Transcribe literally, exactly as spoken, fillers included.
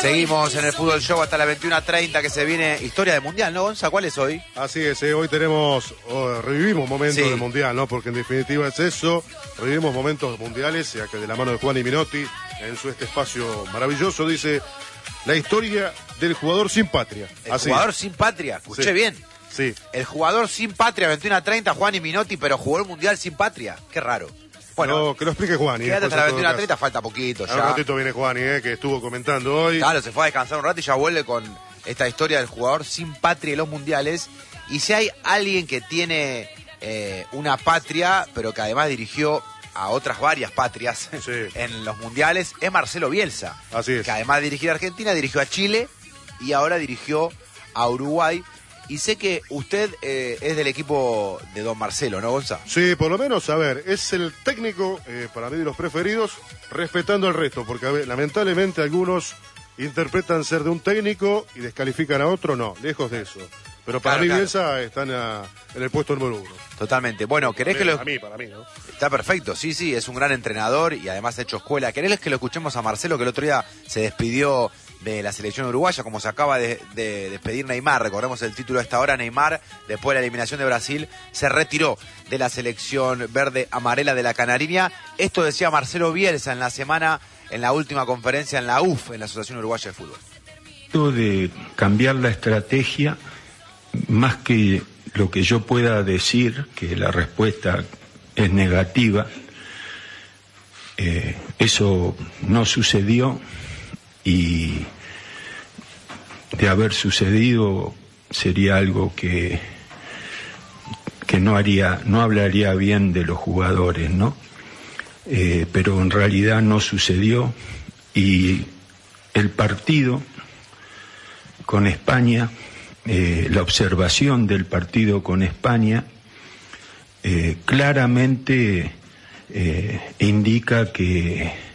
Seguimos en el Fútbol Show hasta las veintiuna treinta, que se viene historia de Mundial, ¿no, Gonza? ¿Cuál es hoy? Así es, eh, hoy tenemos, oh, revivimos momentos Sí. de Mundial, ¿no? Porque en definitiva es eso, revivimos momentos mundiales, ya que de la mano de Juan y Minotti, en su este espacio maravilloso, dice la historia del jugador sin patria. El Así. jugador sin patria, escuché Sí. bien. Sí. El jugador sin patria, veintiuna treinta, Juan y Minotti, pero jugó el Mundial sin patria. Qué raro. Bueno, No, que lo explique Juan. y quédate después hasta la en todo veintiuna caso. treinta, falta poquito A un ya. ratito viene Juan, eh, que estuvo comentando hoy. Claro, se fue a descansar un rato y ya vuelve con esta historia del jugador sin patria en los mundiales. Y si hay alguien que tiene eh, una patria, pero que además dirigió a otras varias patrias Sí. en los mundiales, es Marcelo Bielsa. Así es. Que además de dirigir a Argentina, dirigió a Chile y ahora dirigió a Uruguay. Y sé que usted eh, es del equipo de don Marcelo, ¿no, Gonza? Sí, por lo menos, a ver, es el técnico, eh, para mí de los preferidos, respetando al resto, porque a ver, lamentablemente algunos interpretan ser de un técnico y descalifican a otro, no, lejos de eso. Pero para Claro, mí claro. Bielsa están a- en el puesto número uno. Totalmente. Bueno, ¿querés que lo... Para mí, para mí, ¿no? Está perfecto, sí, sí, es un gran entrenador y además ha hecho escuela. ¿Querés que lo escuchemos a Marcelo, que el otro día se despidió de la selección uruguaya, como se acaba de, de despedir Neymar? Recordemos el título de esta hora. Neymar, después de la eliminación de Brasil, se retiró de la selección verde amarela de la Canariña. Esto decía Marcelo Bielsa en la semana, en la última conferencia en la U F, en la Asociación Uruguaya de Fútbol. De cambiar la estrategia, más que lo que yo pueda decir, que la respuesta es negativa, eh, eso no sucedió, y de haber sucedido sería algo que que no haría, no hablaría bien de los jugadores, ¿no? Eh, pero en realidad no sucedió, y el partido con España, eh, la observación del partido con España, eh, claramente eh, indica que